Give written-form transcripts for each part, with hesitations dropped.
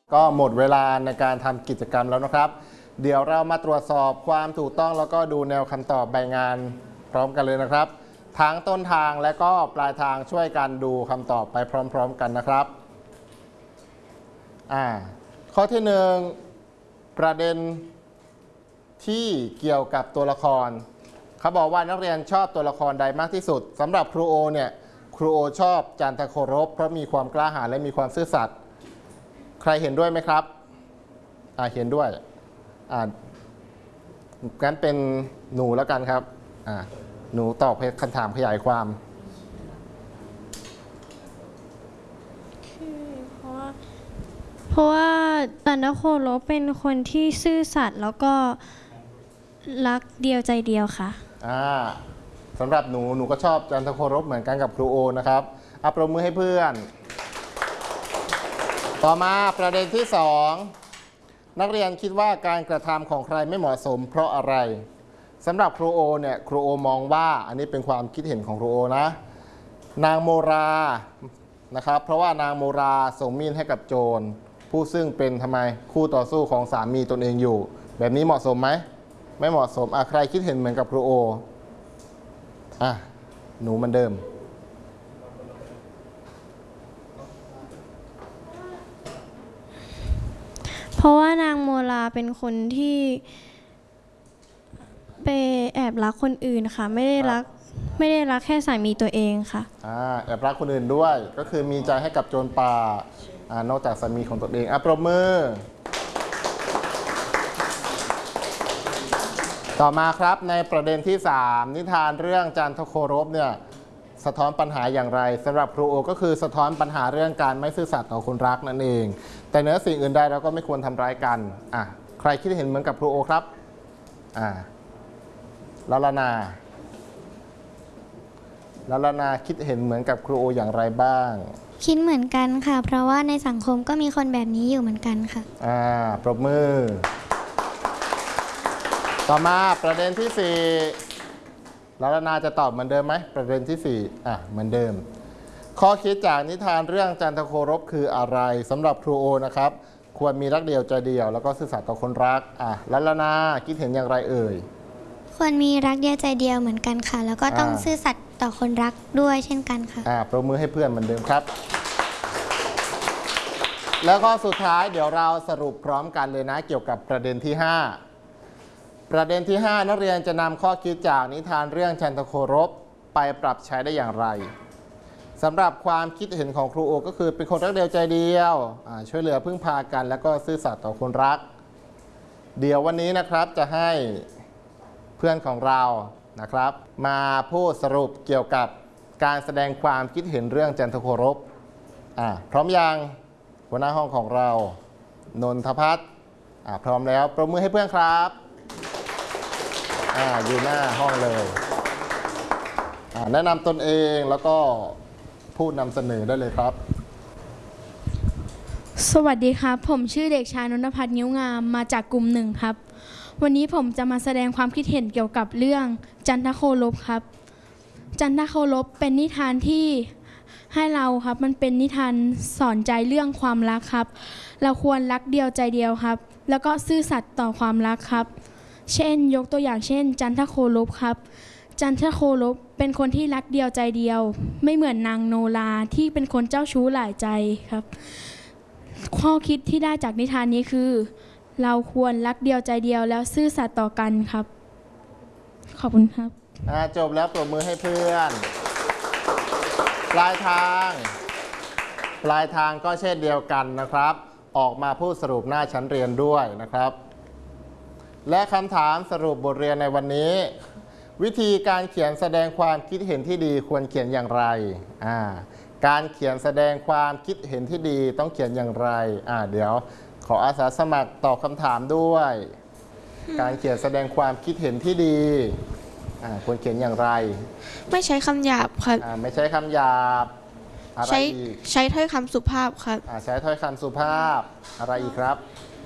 ก็หมดเวลาในการทำกิจกรรมแล้วนะครับเดี๋ยวเรามาตรวจสอบความถูกต้องแล้วก็ดูแนวคำตอบใบงานพร้อมกันเลยนะครับทั้งต้นทางและก็ปลายทางช่วยกันดูคำตอบไปพร้อมๆกันนะครับข้อที่1ประเด็นที่เกี่ยวกับตัวละครเขาบอกว่านักเรียนชอบตัวละครใดมากที่สุดสำหรับครูโอเนี่ยครูโอชอบจันทโครบเพราะมีความกล้าหาญและมีความซื่อสัตย์ใครเห็นด้วยไหมครับเห็นด้วยงั้นเป็นหนูแล้วกันครับหนูตอบคำถามขยายความเพราะว่าจันทโครบเป็นคนที่ซื่อสัตย์แล้วก็รักเดียวใจเดียวค่ะสำหรับหนูก็ชอบจันทโครบเหมือนกันกับครูโอนะครับปรบมือให้เพื่อนต่อมาประเด็นที่2นักเรียนคิดว่าการกระทำของใครไม่เหมาะสมเพราะอะไรสำหรับครูโอเนี่ยครูโอมองว่าอันนี้เป็นความคิดเห็นของครูโอนะนางโมรานะครับเพราะว่านางโมราส่งมีดให้กับโจรผู้ซึ่งเป็นทำไมคู่ต่อสู้ของสามีตนเองอยู่แบบนี้เหมาะสมไหมไม่เหมาะสมใครคิดเห็นเหมือนกับครูโอหนูเหมือนเดิมเพราะว่านางโมราเป็นคนที่ไปแอบรักคนอื่นค่ะไม่ได้รักแค่สามีตัวเองค่ะแอบรักคนอื่นด้วยก็คือมีใจให้กับโจรป่านอกจากสามีของตนเองปรบมือต่อมาครับในประเด็นที่3นิทานเรื่องจันทโครบเนี่ยสะท้อนปัญหาอย่างไรสำหรับครูโอก็คือสะท้อนปัญหาเรื่องการไม่ซื่อสัตย์ต่อคนรักนั่นเองแต่เหนือสิ่งอื่นใดเราก็ไม่ควรทำร้ายกันใครคิดเห็นเหมือนกับครูโอครับลลนาคิดเห็นเหมือนกับครูโออย่างไรบ้างคิดเหมือนกันค่ะเพราะว่าในสังคมก็มีคนแบบนี้อยู่เหมือนกันค่ะปรบมือต่อมาประเด็นที่4ลลนาจะตอบเหมือนเดิมไหมประเด็นที่4เหมือนเดิมข้อคิดจากนิทานเรื่องจันทโครบคืออะไรสำหรับครูโอนะครับควรมีรักเดียวใจเดียวแล้วก็ซื่อสัตย์ต่อคนรักลลนาคิดเห็นอย่างไรเอ่ยควรมีรักเดียวใจเดียวเหมือนกันค่ะแล้วก็ต้องซื่อสัตย์ต่อคนรักด้วยเช่นกันค่ะปรบมือให้เพื่อนเหมือนเดิมครับแล้วก็สุดท้ายเดี๋ยวเราสรุปพร้อมกันเลยนะเกี่ยวกับประเด็นที่5ประเด็นที่5นักเรียนจะนำข้อคิดจากนิทานเรื่องจันทโครบไปปรับใช้ได้อย่างไรสำหรับความคิดเห็นของครูโอก็คือเป็นคนรักเดียวใจเดียวช่วยเหลือพึ่งพากันแล้วก็ซื่อสัตย์ต่อคนรักเดี๋ยววันนี้นะครับจะให้เพื่อนของเรานะครับมาพูดสรุปเกี่ยวกับการแสดงความคิดเห็นเรื่องจันทโครบพร้อมยังหัวหน้าห้องของเรานนทพัฒน์พร้อมแล้วปรบมือให้เพื่อนครับอยู่หน้าห้องเลยแนะนำตนเองแล้วก็พูดนำเสนอได้เลยครับสวัสดีครับผมชื่อเด็กชายนนทพัฒน์นิ้วงามมาจากกลุ่ม1ครับวันนี้ผมจะมาแสดงความคิดเห็นเกี่ยวกับเรื่องจันทโครบครับจันทโครบเป็นนิทานที่ให้เราครับมันเป็นนิทานสอนใจเรื่องความรักครับเราควรรักเดียวใจเดียวครับแล้วก็ซื่อสัตย์ต่อความรักครับเช่นยกตัวอย่างเช่นจันทโครบครับจันทโครบเป็นคนที่รักเดียวใจเดียวไม่เหมือนนางโนราที่เป็นคนเจ้าชู้หลายใจครับข้อคิดที่ได้จากนิทานนี้คือเราควรรักเดียวใจเดียวแล้วซื่อสัตย์ต่อกันครับขอบคุณครับจบแล้วปรบมือให้เพื่อนปลายทางก็เช่นเดียวกันนะครับออกมาพูดสรุปหน้าชั้นเรียนด้วยนะครับและคำถามสรุปบทเรียนในวันนี้วิธีการเขียนแสดงความคิดเห็นที่ดีควรเขียนอย่างไรการเขียนแสดงความคิดเห็นที่ดีต้องเขียนอย่างไรเดี๋ยวขออาสาสมัครตอบคำถามด้วยการเขียนแสดงความคิดเห็นที่ดีควรเขียนอย่างไรไม่ใช้คำหยาบครับไม่ใช้คำหยาบอะไรอีกใช้ถ้อยคำสุภาพครับใช้ถ้อยคำสุภาพอะไรอีกครับ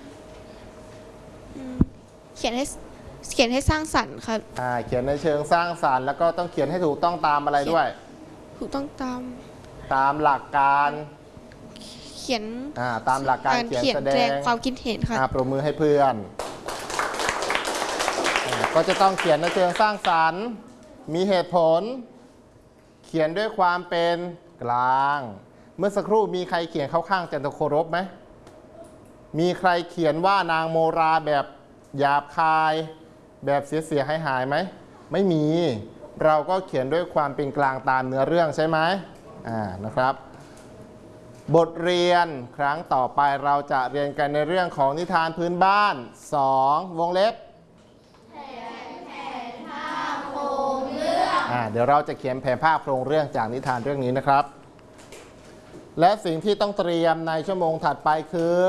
เขียนให้สร้างสรรค์ครับเขียนในเชิงสร้างสรรค์แล้วก็ต้องเขียนให้ถูกต้องตามอะไรด้วยถูกต้องตามตามหลักการเขียนตามหลักการเขียนแสดงความคิดเห็นค่ะปรบมือให้เพื่อนก็จะต้องเขียนในเชิงสร้างสรรค์มีเหตุผล เขียนด้วยความเป็นกลาง เมื่อสักครู่มีใครเขียนเข้าข้างจันทโครบไหมมีใครเขียนว่านางโมราแบบหยาบคายแบบเสียหายไหมไม่มีเราก็เขียนด้วยความเป็นกลางตามเนื้อเรื่องใช่ไหมนะครับบทเรียนครั้งต่อไปเราจะเรียนกันในเรื่องของนิทานพื้นบ้าน2วงเล็บเดี๋ยวเราจะเขียนแผนภาพโครงเรื่องจากนิทานเรื่องนี้นะครับและสิ่งที่ต้องเตรียมในชั่วโมงถัดไปคือ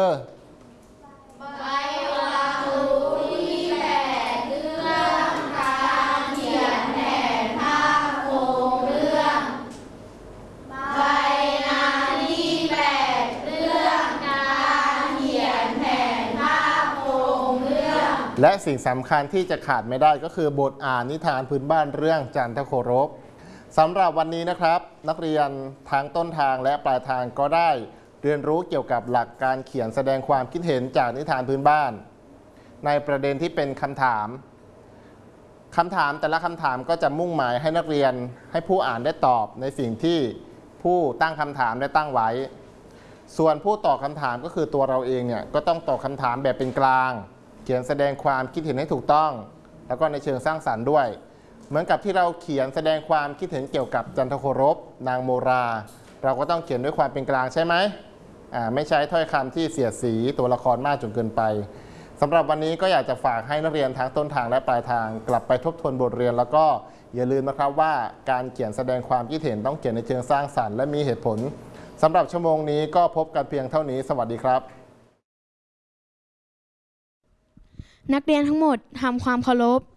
และสิ่งสำคัญที่จะขาดไม่ได้ก็คือบทอ่านนิทานพื้นบ้านเรื่องจันทโครบสำหรับวันนี้นะครับนักเรียนทั้งต้นทางและปลายทางก็ได้เรียนรู้เกี่ยวกับหลักการเขียนแสดงความคิดเห็นจากนิทานพื้นบ้านในประเด็นที่เป็นคำถามแต่ละคำถามก็จะมุ่งหมายให้นักเรียนให้ผู้อ่านได้ตอบในสิ่งที่ผู้ตั้งคำถามได้ตั้งไว้ส่วนผู้ตอบคำถามก็คือตัวเราเองเนี่ยก็ต้องตอบคำถามแบบเป็นกลางเขียนแสดงความคิดเห็นให้ถูกต้องแล้วก็ในเชิงสร้างสรรค์ด้วยเหมือนกับที่เราเขียนแสดงความคิดเห็นเกี่ยวกับจันทโครบนางโมราเราก็ต้องเขียนด้วยความเป็นกลางใช่ไหมไม่ใช้ถ้อยคำที่เสียดสีตัวละครมากจนเกินไปสำหรับวันนี้ก็อยากจะฝากให้นักเรียนทั้งต้นทางและปลายทางกลับไปทบทวนบทเรียนแล้วก็อย่าลืมนะครับว่าการเขียนแสดงความคิดเห็นต้องเขียนในเชิงสร้างสรรค์และมีเหตุผลสำหรับชั่วโมงนี้ก็พบกันเพียงเท่านี้สวัสดีครับนักเรียนทั้งหมดทำความเคารพ